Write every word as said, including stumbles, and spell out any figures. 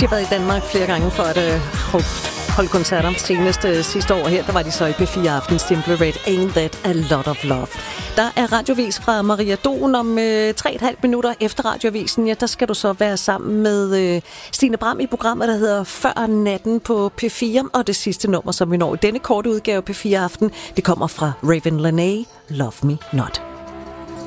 De har været i Danmark flere gange for at øh, holde koncerter. Senest øh, sidste år her, der var de så i P fire Aften. Simple Red, Ain't That a Lot of Love. Der er radiovis fra Maria Don om øh, tre og et halvt minutter efter radiovisen. Ja, der skal du så være sammen med øh, Stine Bram i programmet, der hedder Før natten på P fire. Og det sidste nummer, som vi når i denne korte udgave P fire Aften, det kommer fra Raven Lenae, Love Me Not.